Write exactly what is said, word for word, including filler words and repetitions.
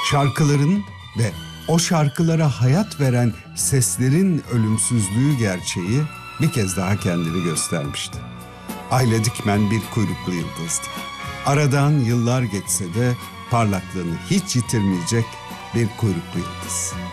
Şarkıların ve o şarkılara hayat veren seslerin ölümsüzlüğü gerçeği bir kez daha kendini göstermişti. Ayla Dikmen bir kuyruklu yıldızdı. Aradan yıllar geçse de parlaklığını hiç yitirmeyecek bir kuyruklu yıldız.